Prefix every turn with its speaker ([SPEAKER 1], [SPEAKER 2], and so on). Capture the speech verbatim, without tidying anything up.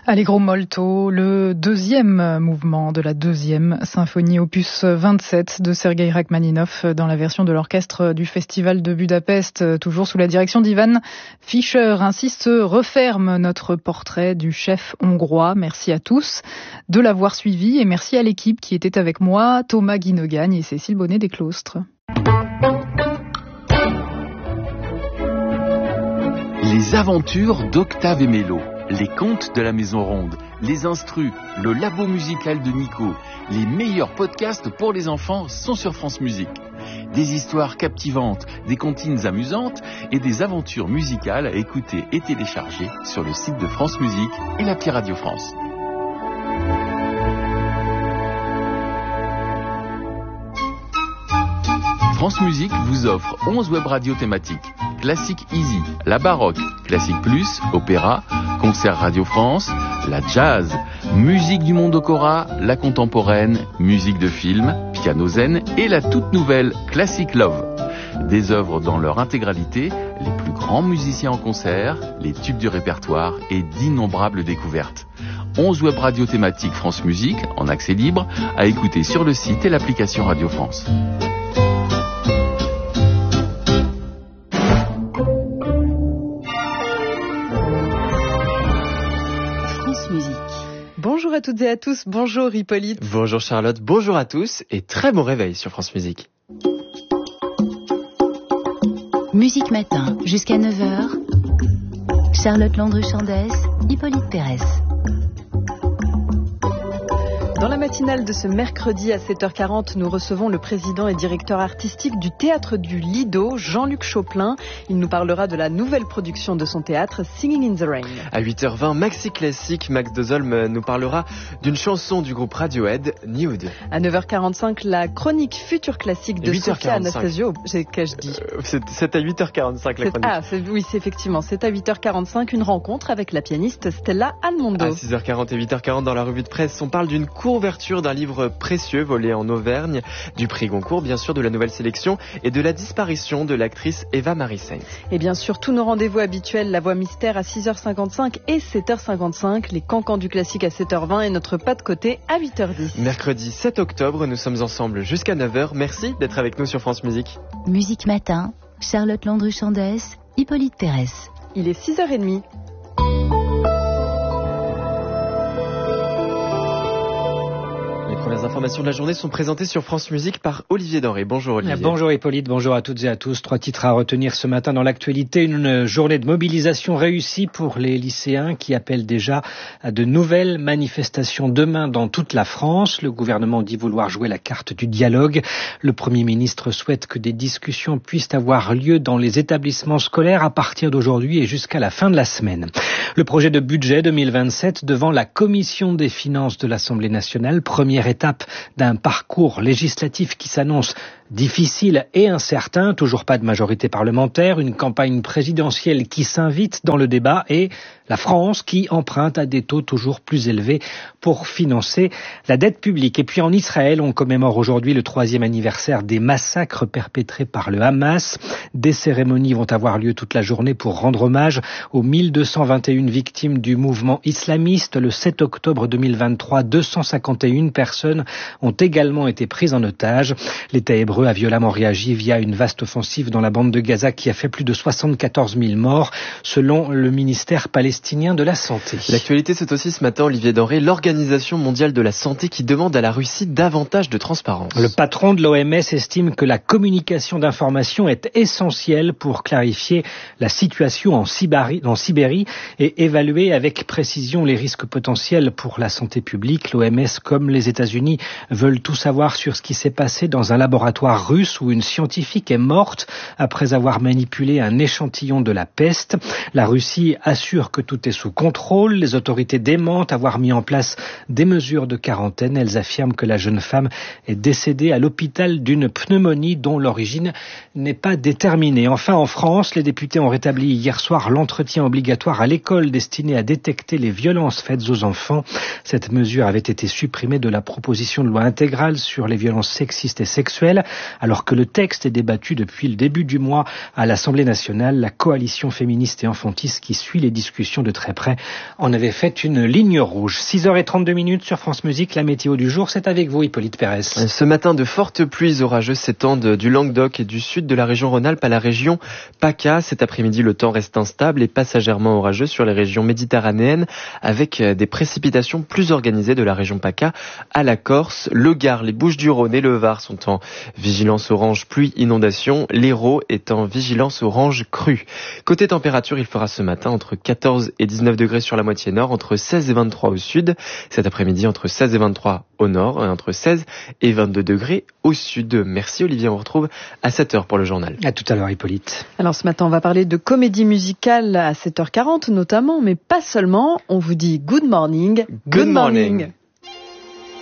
[SPEAKER 1] Allegro molto, le deuxième mouvement de la deuxième symphonie opus vingt-sept de Sergueï Rachmaninov dans la version de l'orchestre du Festival de Budapest, toujours sous la direction d'Ivan Fischer. Ainsi se referme notre portrait du chef hongrois. Merci à tous de l'avoir suivi et merci à l'équipe qui était avec moi, Thomas Guinogagne et Cécile Bonnet des Clostres.
[SPEAKER 2] Les aventures d'Octave et Mélo. Les contes de la Maison Ronde, les instrus, le labo musical de Nico, les meilleurs podcasts pour les enfants sont sur France Musique. Des histoires captivantes, des comptines amusantes et des aventures musicales à écouter et télécharger sur le site de France Musique et l'appli Radio France. France Musique vous offre onze web radios thématiques. Classique Easy, la baroque, Classique Plus, opéra, concert Radio France, la jazz, musique du monde Okora, la contemporaine, musique de film, piano zen et la toute nouvelle Classic Love. Des œuvres dans leur intégralité, les plus grands musiciens en concert, les tubes du répertoire et d'innombrables découvertes. onze web radios thématiques France Musique, en accès libre, à écouter sur le site et l'application Radio France.
[SPEAKER 1] Bonjour à toutes et à tous, bonjour Hippolyte.
[SPEAKER 3] Bonjour Charlotte, bonjour à tous et très bon réveil sur France Musique.
[SPEAKER 4] Musique Matin, jusqu'à neuf heures. Charlotte Landru-Chandès, Hippolyte Pérez.
[SPEAKER 5] Dans la matinale de ce mercredi à sept heures quarante, nous recevons le président et directeur artistique du Théâtre du Lido, Jean-Luc Choplin. Il nous parlera de la nouvelle production de son théâtre, Singing in the Rain.
[SPEAKER 3] À huit heures vingt, Maxi Classique, Max Dezolm nous parlera d'une chanson du groupe Radiohead, Nude.
[SPEAKER 5] À neuf heures quarante-cinq, la chronique future classique de Sophia Anastasio. C'est ce que je dis.
[SPEAKER 3] Euh, c'est, c'est à huit heures quarante-cinq la chronique.
[SPEAKER 5] Ah, c'est, oui, c'est effectivement. C'est à huit heures quarante-cinq, une rencontre avec la pianiste Stella Almondo.
[SPEAKER 3] À six heures quarante et huit heures quarante, dans la revue de presse, on parle d'une couverture d'un livre précieux volé en Auvergne, du prix Goncourt, bien sûr, de la nouvelle sélection et de la disparition de l'actrice Eva Marie Sainz.
[SPEAKER 5] Et bien sûr, tous nos rendez-vous habituels, la voix mystère à six heures cinquante-cinq et sept heures cinquante-cinq, les cancans du classique à sept heures vingt et notre pas de côté à huit heures dix.
[SPEAKER 3] Mercredi sept octobre, nous sommes ensemble jusqu'à neuf heures. Merci d'être avec nous sur France Musique.
[SPEAKER 4] Musique Matin, Charlotte Landru-Chandès, Hippolyte Pérez.
[SPEAKER 5] Il est six heures trente.
[SPEAKER 3] Les premières informations de la journée sont présentées sur France Musique par Olivier Denré. Bonjour Olivier.
[SPEAKER 6] Bonjour Hippolyte, bonjour à toutes et à tous. Trois titres à retenir ce matin dans l'actualité. Une journée de mobilisation réussie pour les lycéens qui appellent déjà à de nouvelles manifestations demain dans toute la France. Le gouvernement dit vouloir jouer la carte du dialogue. Le Premier ministre souhaite que des discussions puissent avoir lieu dans les établissements scolaires à partir d'aujourd'hui et jusqu'à la fin de la semaine. Le projet de budget deux mille vingt-sept devant la Commission des finances de l'Assemblée nationale, première étape d'un parcours législatif qui s'annonce difficile et incertain, toujours pas de majorité parlementaire, une campagne présidentielle qui s'invite dans le débat et la France qui emprunte à des taux toujours plus élevés pour financer la dette publique. Et puis en Israël, on commémore aujourd'hui le troisième anniversaire des massacres perpétrés par le Hamas. Des cérémonies vont avoir lieu toute la journée pour rendre hommage aux mille deux cent vingt et une victimes du mouvement islamiste. Le sept octobre deux mille vingt-trois, deux cent cinquante et une personnes ont également été prises en otage. L'État hébreu a violemment réagi via une vaste offensive dans la bande de Gaza qui a fait plus de soixante-quatorze mille morts, selon le ministère palestinien de la Santé.
[SPEAKER 3] L'actualité, c'est aussi ce matin, Olivier Denré, l'Organisation mondiale de la santé qui demande à la Russie davantage de transparence.
[SPEAKER 6] Le patron de l'O M S estime que la communication d'informations est essentielle pour clarifier la situation en Sibérie, en Sibérie et évaluer avec précision les risques potentiels pour la santé publique. L'O M S, comme les États-Unis, veulent tout savoir sur ce qui s'est passé dans un laboratoire russe où une scientifique est morte après avoir manipulé un échantillon de la peste. La Russie assure que tout est sous contrôle. Les autorités démentent avoir mis en place des mesures de quarantaine. Elles affirment que la jeune femme est décédée à l'hôpital d'une pneumonie dont l'origine n'est pas déterminée. Enfin, en France, les députés ont rétabli hier soir l'entretien obligatoire à l'école destiné à détecter les violences faites aux enfants. Cette mesure avait été supprimée de la proposition proposition de loi intégrale sur les violences sexistes et sexuelles. Alors que le texte est débattu depuis le début du mois à l'Assemblée nationale, la coalition féministe et enfantiste qui suit les discussions de très près en avait fait une ligne rouge. six heures trente-deux minutes sur France Musique, la météo du jour, c'est avec vous Hippolyte Pérez.
[SPEAKER 3] Ce matin, de fortes pluies orageuses s'étendent du Languedoc et du sud de la région Rhône-Alpes à la région PACA. Cet après-midi, le temps reste instable et passagèrement orageux sur les régions méditerranéennes avec des précipitations plus organisées de la région PACA à la Corse. Le Gard, les Bouches-du-Rhône et le Var sont en vigilance orange pluie inondation. L'Hérault est en vigilance orange crue. Côté température, il fera ce matin entre quatorze et dix-neuf degrés sur la moitié nord, entre seize et vingt-trois au sud. Cet après-midi, entre seize et vingt-trois au nord, et entre seize et vingt-deux degrés au sud. Merci Olivier, on retrouve à sept heures pour le journal.
[SPEAKER 6] À tout à l'heure Hippolyte.
[SPEAKER 5] Alors ce matin, on va parler de comédie musicale à sept heures quarante notamment, mais pas seulement. On vous dit good morning.
[SPEAKER 3] Good morning.